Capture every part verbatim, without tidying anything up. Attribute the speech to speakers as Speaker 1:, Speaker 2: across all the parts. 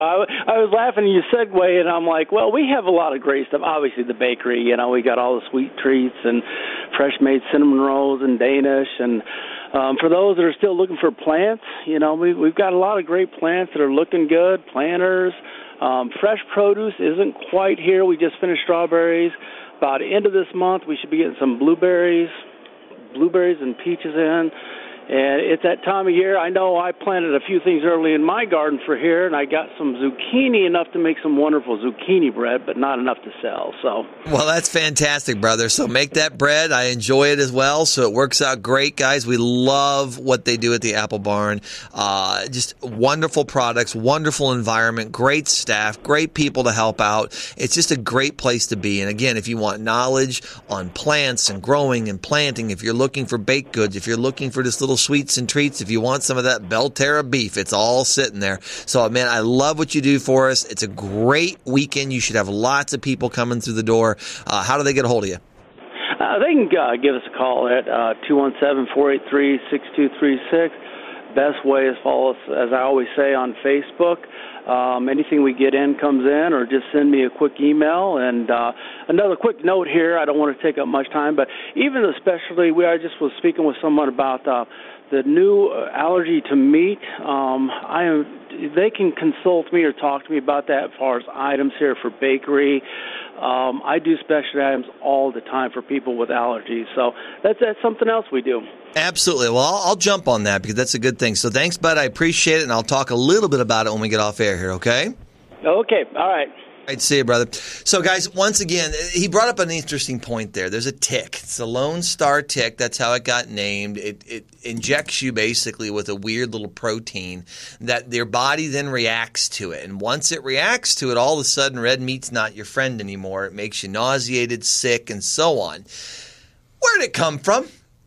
Speaker 1: I, I was laughing and you segue, and I'm like, well, we have a lot of great stuff. Obviously, the bakery, you know, we got all the sweet treats and fresh-made cinnamon rolls and Danish. And um, for those that are still looking for plants, you know, we, we've got a lot of great plants that are looking good, planters. Um, fresh produce isn't quite here. We just finished strawberries. About the end of this month, we should be getting some blueberries, blueberries and peaches in. And it's that time of year. I know I planted a few things early in my garden for here, and I got some zucchini, enough to make some wonderful zucchini bread, but not enough to sell. So,
Speaker 2: well, that's fantastic, brother. So make that bread. I enjoy it as well, so it works out great, guys. We love what they do at the Apple Barn. Uh, just wonderful products, wonderful environment, great staff, great people to help out. It's just a great place to be. And again, if you want knowledge on plants and growing and planting, if you're looking for baked goods, if you're looking for this little sweets and treats, if you want some of that Belterra beef, it's all sitting there. So, man, I love what you do for us. It's a great weekend. You should have lots of people coming through the door. Uh, how do they get a hold of you?
Speaker 1: Uh, they can uh, give us a call at uh, two one seven, four eight three, six two three six. Best way is follow us, as I always say, on Facebook. Um, anything we get in comes in, or just send me a quick email. And uh, another quick note here, I don't want to take up much time, but even especially, we I just was speaking with someone about uh, the new allergy to meat. Um, I am. They can consult me or talk to me about that as far as items here for bakery. Um, I do specialty items all the time for people with allergies. So that's, that's something else we do.
Speaker 2: Absolutely. Well, I'll, I'll jump on that because that's a good thing. So thanks, bud. I appreciate it, and I'll talk a little bit about it when we get off air here, okay?
Speaker 1: Okay. All right.
Speaker 2: All right, see you, brother. So, guys, once again, he brought up an interesting point there. There's a tick. It's a Lone Star tick. That's how it got named. It, it injects you basically with a weird little protein that your body then reacts to it. And once it reacts to it, all of a sudden red meat's not your friend anymore. It makes you nauseated, sick, and so on. Where did it come from?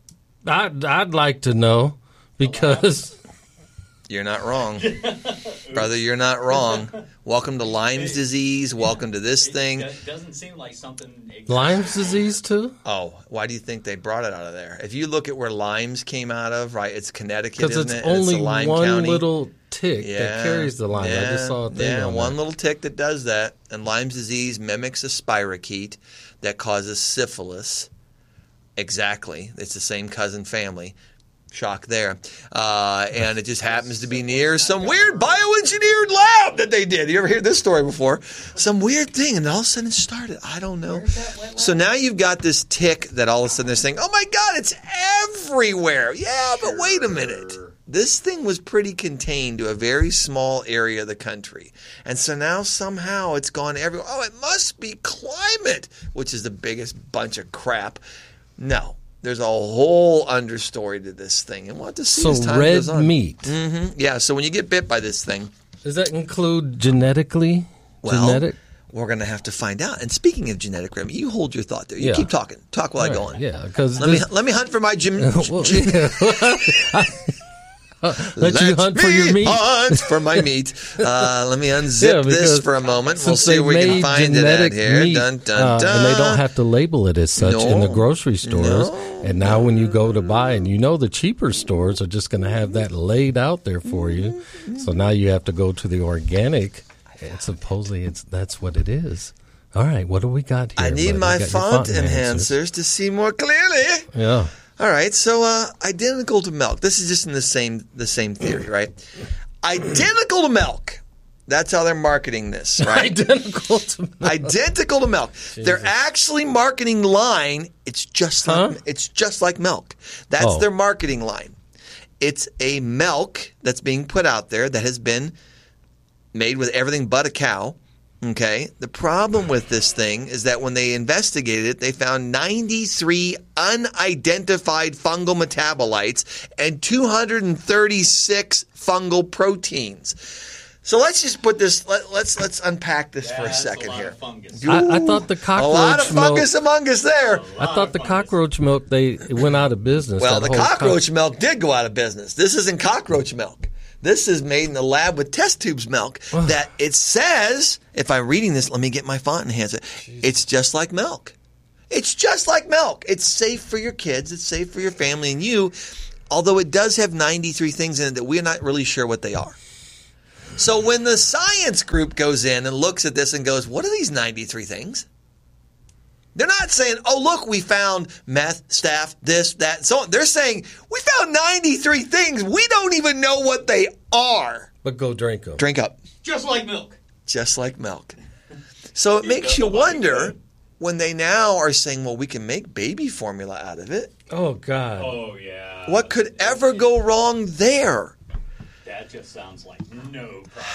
Speaker 3: I'd, I'd like to know because...
Speaker 2: You're not wrong. Brother, you're not wrong. Welcome to Lyme's disease. Welcome to this thing.
Speaker 4: It doesn't seem like something... Exactly.
Speaker 3: Lyme's disease, too?
Speaker 2: Oh, why do you think they brought it out of there? If you look at where Lyme's came out of, right, it's Connecticut, isn't
Speaker 3: it's
Speaker 2: it?
Speaker 3: Because it's
Speaker 2: only
Speaker 3: only
Speaker 2: one
Speaker 3: County.
Speaker 2: little
Speaker 3: tick
Speaker 2: yeah,
Speaker 3: that carries the Lyme.
Speaker 2: Yeah,
Speaker 3: I just saw a thing
Speaker 2: Yeah,
Speaker 3: on
Speaker 2: one
Speaker 3: that.
Speaker 2: little tick that does that. And Lyme's disease mimics a spirochete that causes syphilis. Exactly. It's the same cousin family. Shock there. Uh, and it just happens to be near some weird bioengineered lab that they did. You ever hear this story before? Some weird thing, and all of a sudden it started. I don't know. So now you've got this tick that all of a sudden they're saying, oh, my God, it's everywhere. Yeah, but wait a minute. This thing was pretty contained to a very small area of the country. And so now somehow it's gone everywhere. Oh, it must be climate, which is the biggest bunch of crap. No. There's a whole understory to this thing, and we'll have to see
Speaker 3: so
Speaker 2: as time
Speaker 3: red
Speaker 2: goes on.
Speaker 3: meat.
Speaker 2: Mm-hmm. Yeah, so when you get bit by this thing.
Speaker 3: Does that include genetically?
Speaker 2: Well,
Speaker 3: Genetic?
Speaker 2: we're going to have to find out. And speaking of genetic, Remy, you hold your thought there. You
Speaker 3: Yeah.
Speaker 2: keep talking. Talk while
Speaker 3: All
Speaker 2: I go
Speaker 3: right,
Speaker 2: on.
Speaker 3: Yeah, because
Speaker 2: let me let me hunt for my gym.
Speaker 3: well, yeah. Let you hunt for your meat.
Speaker 2: Hunt for my meat. Uh, let me unzip
Speaker 3: Yeah,
Speaker 2: this for a moment. We'll see
Speaker 3: they
Speaker 2: if we can
Speaker 3: made
Speaker 2: find it at
Speaker 3: genetic
Speaker 2: here.
Speaker 3: meat,
Speaker 2: Dun, dun,
Speaker 3: uh,
Speaker 2: dun.
Speaker 3: and they don't have to label it as such in the
Speaker 2: No.
Speaker 3: grocery stores.
Speaker 2: No.
Speaker 3: And now when you go to buy, and you know the cheaper stores are just going to have that laid out there for you. So now you have to go to the organic, and supposedly it's that's what it is. All right, what do we got here?
Speaker 2: I need
Speaker 3: bud?
Speaker 2: my
Speaker 3: We got your
Speaker 2: font,
Speaker 3: enhancers.
Speaker 2: enhancers to see more clearly.
Speaker 3: Yeah.
Speaker 2: All right, so uh, identical to milk. This is just in the same the same theory, right? Identical to milk. That's how they're marketing this, right?
Speaker 3: Identical to milk.
Speaker 2: Identical to milk. They're actually marketing line. It's just like
Speaker 3: Huh?
Speaker 2: it's just like milk. That's
Speaker 3: Oh.
Speaker 2: their marketing line. It's a milk that's being put out there that has been made with everything but a cow. Okay. The problem with this thing is that when they investigated it, they found ninety-three unidentified fungal metabolites and two hundred thirty-six fungal proteins. So let's just put this. Let, let's let's unpack this for a
Speaker 4: That's
Speaker 2: second
Speaker 4: a lot
Speaker 2: here.
Speaker 4: of fungus.
Speaker 3: I, I thought the
Speaker 2: A
Speaker 3: cockroach
Speaker 2: lot of fungus
Speaker 3: milk.
Speaker 2: among us there.
Speaker 3: I thought the cockroach milk they it went out of business.
Speaker 2: Well,
Speaker 3: that
Speaker 2: the
Speaker 3: whole
Speaker 2: cockroach
Speaker 3: cock-
Speaker 2: milk did go out of business. This isn't cockroach milk. This is made in the lab with test tubes milk that it says, if I'm reading this, let me get my font enhancer. It's just like milk. It's just like milk. It's safe for your kids. It's safe for your family and you, although it does have ninety-three things in it that we're not really sure what they are. So when the science group goes in and looks at this and goes, what are these ninety-three things? They're not saying, oh, look, we found meth, staph, this, that, and so on. They're saying, we found ninety-three things. We don't even know what they are.
Speaker 3: But go drink them.
Speaker 2: Drink up.
Speaker 4: Just like milk.
Speaker 2: Just like milk. So it makes you wonder when they now are saying, well, we can make baby formula out of it.
Speaker 3: Oh, God.
Speaker 4: Oh, yeah.
Speaker 2: What could ever go wrong there?
Speaker 4: That just sounds like no problem.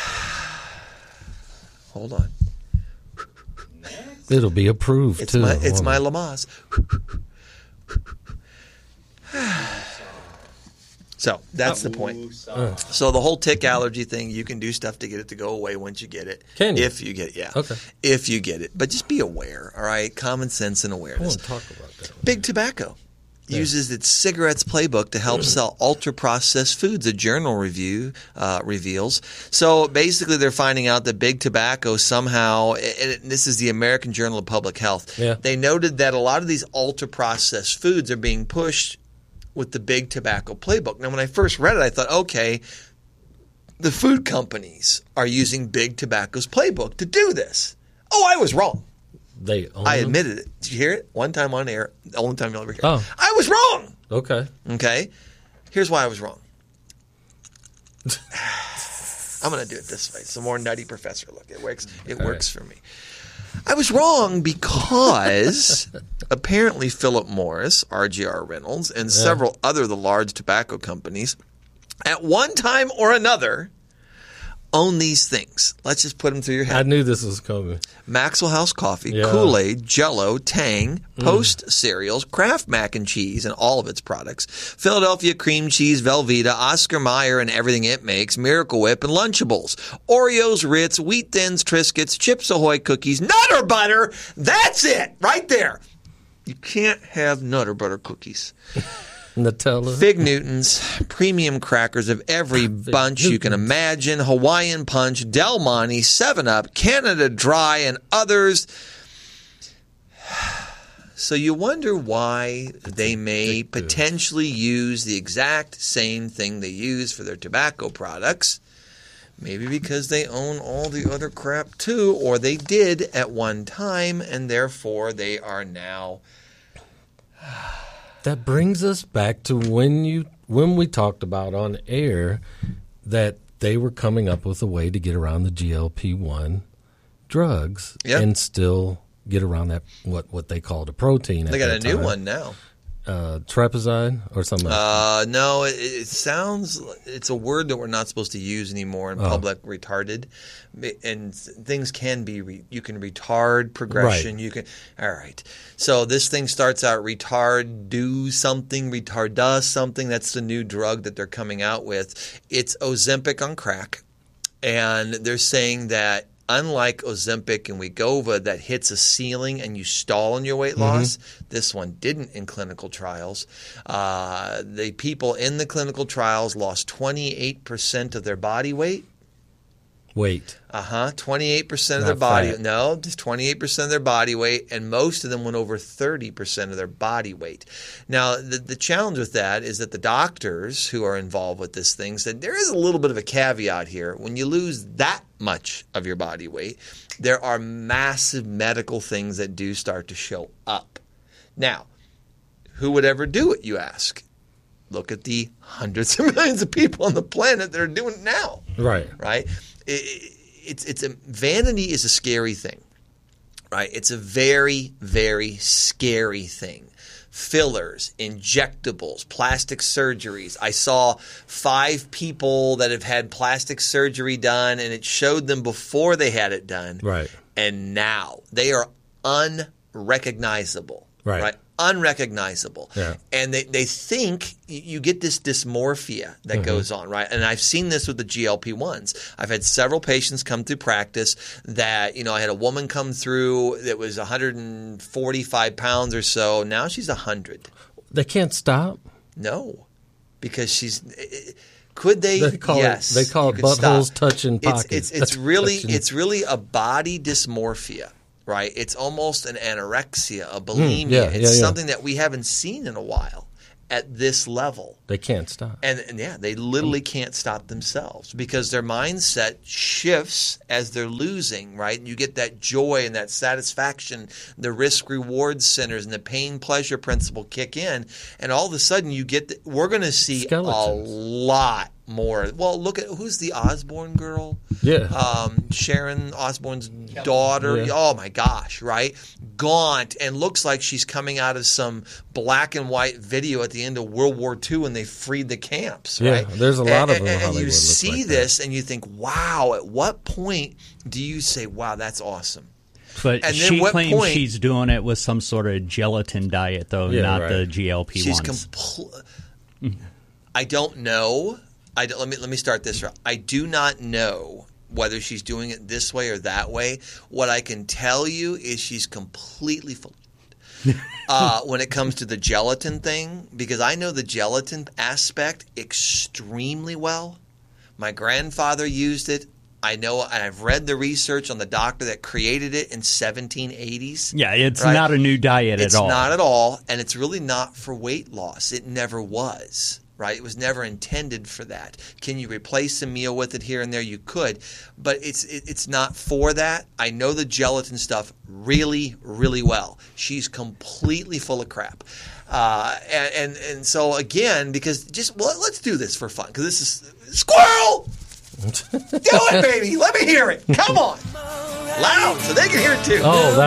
Speaker 2: Hold on.
Speaker 4: Next.
Speaker 3: It'll be approved,
Speaker 2: It's
Speaker 3: too.
Speaker 2: my, it's
Speaker 3: won't
Speaker 2: my
Speaker 3: it?
Speaker 2: Lamaze. So that's the point.
Speaker 4: Ooh, sorry.
Speaker 2: So the whole tick allergy thing, you can do stuff to get it to go away once you get it.
Speaker 3: Can you?
Speaker 2: If you get it, yeah.
Speaker 3: Okay.
Speaker 2: If you get it. But just be aware, all right? Common sense and
Speaker 3: I want
Speaker 2: awareness.
Speaker 3: to talk about that.
Speaker 2: Big Tobacco uses its cigarettes playbook to help sell ultra-processed foods, a journal review uh, reveals. So basically they're finding out that Big Tobacco somehow, and this is the American Journal of Public Health,
Speaker 3: Yeah.
Speaker 2: they noted that a lot of these ultra-processed foods are being pushed with the Big Tobacco playbook. Now when I first read it, I thought, okay, the food companies are using Big Tobacco's playbook to do this. Oh, I was wrong.
Speaker 3: They own
Speaker 2: I
Speaker 3: them?
Speaker 2: admitted it. Did you hear it? One time on air. The only time you'll ever hear it.
Speaker 3: Oh.
Speaker 2: I was wrong.
Speaker 3: Okay.
Speaker 2: Okay? Here's why I was wrong. I'm going to do it this way. It's a more nutty professor look. It works. It
Speaker 3: All
Speaker 2: works for me. I was wrong because apparently Philip Morris, R J R Reynolds, and several other of the large tobacco companies at one time or another own these things. Let's just put them through your head.
Speaker 3: I knew this was coming.
Speaker 2: Maxwell House Coffee,
Speaker 3: Yeah.
Speaker 2: Kool-Aid, Jell-O, Tang, Post cereals, Kraft Mac and Cheese and all of its products, Philadelphia Cream Cheese, Velveeta, Oscar Mayer and everything it makes, Miracle Whip and Lunchables, Oreos, Ritz, Wheat Thins, Triscuits, Chips Ahoy cookies, Nutter Butter. That's it right there. You can't have Nutter Butter cookies.
Speaker 3: Nutella.
Speaker 2: Fig Newtons, premium crackers of every bunch you can imagine, Hawaiian Punch, Del Monte, seven up, Canada Dry, and others. So you wonder why they may potentially use the exact same thing they use for their tobacco products. Maybe because they own all the other crap too, or they did at one time, and therefore they are now...
Speaker 3: That brings us back to when you when we talked about on air that they were coming up with a way to get around the G L P one drugs
Speaker 2: Yep.
Speaker 3: and still get around that what, what they called a protein. At
Speaker 2: They got
Speaker 3: that
Speaker 2: a new
Speaker 3: time.
Speaker 2: one now.
Speaker 3: Uh, trapezoid or something.
Speaker 2: Uh, no, it, it sounds, it's a word that we're not supposed to use anymore in
Speaker 3: Oh.
Speaker 2: public, retarded. And things can be, re, you can retard progression.
Speaker 3: Right.
Speaker 2: You can, all right. So this thing starts out retard, do something, retard does something. That's the new drug that they're coming out with. It's Ozempic on crack. And they're saying that unlike Ozempic and Wegovy that hits a ceiling and you stall in your weight loss, mm-hmm. this one didn't in clinical trials. Uh, the people in the clinical trials lost twenty-eight percent of their body weight.
Speaker 3: Weight.
Speaker 2: Uh-huh. twenty-eight percent of
Speaker 3: Not
Speaker 2: their body
Speaker 3: fat.
Speaker 2: No, just twenty-eight percent of their body weight, and most of them went over thirty percent of their body weight. Now, the, the challenge with that is that the doctors who are involved with this thing said there is a little bit of a caveat here. When you lose that much of your body weight, there are massive medical things that do start to show up. Now, who would ever do it, you ask? Look at the hundreds of millions of people on the planet that are doing it now.
Speaker 3: Right.
Speaker 2: Right? It, it's it's a vanity is a scary thing, right? It's a very, very scary thing. Fillers, injectables, plastic surgeries. I saw five people that have had plastic surgery done, and it showed them before they had it done.
Speaker 3: Right.
Speaker 2: And now they are unrecognizable.
Speaker 3: Right.
Speaker 2: Right? Unrecognizable.
Speaker 3: Yeah.
Speaker 2: And they, they think you get this dysmorphia that
Speaker 3: Mm-hmm.
Speaker 2: goes on, right? And I've seen this with the G L P ones. I've had several patients come through practice that, you know, I had a woman come through that was one hundred forty-five pounds or so. Now she's one hundred.
Speaker 3: They can't stop.
Speaker 2: No. Because she's – could they?
Speaker 3: They call
Speaker 2: yes.
Speaker 3: it, they call
Speaker 2: you
Speaker 3: it
Speaker 2: could
Speaker 3: buttholes
Speaker 2: stop.
Speaker 3: touching pockets.
Speaker 2: It's, it's, it's really
Speaker 3: Touching-
Speaker 2: it's really a body dysmorphia. Right, it's almost an anorexia, a bulimia.
Speaker 3: Mm, yeah,
Speaker 2: it's
Speaker 3: yeah, yeah.
Speaker 2: something that we haven't seen in a while, at this level.
Speaker 3: They can't stop.
Speaker 2: And, and yeah, they literally can't stop themselves because their mindset shifts as they're losing, right? And you get that joy and that satisfaction, the risk-reward centers and the pain-pleasure principle kick in, and all of a sudden you get the, we're going to see
Speaker 3: Skeletons.
Speaker 2: a lot more. Well, look at who's the Osborne girl?
Speaker 3: Yeah.
Speaker 2: Um, Sharon Osbourne's daughter.
Speaker 3: Yeah.
Speaker 2: Oh my gosh, right? Gaunt and looks like she's coming out of some black and white video at the end of World War Two when they freed the camps,
Speaker 3: Yeah,
Speaker 2: right?
Speaker 3: there's a lot
Speaker 2: and,
Speaker 3: of them in
Speaker 2: And, and
Speaker 3: Hollywood
Speaker 2: you
Speaker 3: look
Speaker 2: see
Speaker 3: like
Speaker 2: this
Speaker 3: that.
Speaker 2: and you think, wow, at what point do you say, wow, that's awesome?
Speaker 5: But
Speaker 2: And then
Speaker 5: she
Speaker 2: what
Speaker 5: claims
Speaker 2: point-
Speaker 5: she's doing it with some sort of gelatin diet, though,
Speaker 3: Yeah,
Speaker 5: not
Speaker 3: right.
Speaker 5: the G L P
Speaker 2: She's
Speaker 5: ones.
Speaker 2: compl- I don't know. I don't, let me let me start this. right. I do not know whether she's doing it this way or that way. What I can tell you is she's completely full. uh, when it comes to the gelatin thing, because I know the gelatin aspect extremely well. My grandfather used it. I know, and I've read the research on the doctor that created it in seventeen eighties.
Speaker 5: Yeah, it's
Speaker 2: right?
Speaker 5: not a new diet
Speaker 2: It's
Speaker 5: at all.
Speaker 2: not at all, and it's really not for weight loss. It never was, right? It was never intended for that. Can you replace a meal with it here and there? You could, but it's it, it's not for that. I know the gelatin stuff really, really well. She's completely full of crap. Uh, and, and and so again, because just well, let's do this for fun, because this is squirrel. Do it, baby. Let me hear it. Come on. Loud so they can hear it too.
Speaker 3: Oh, that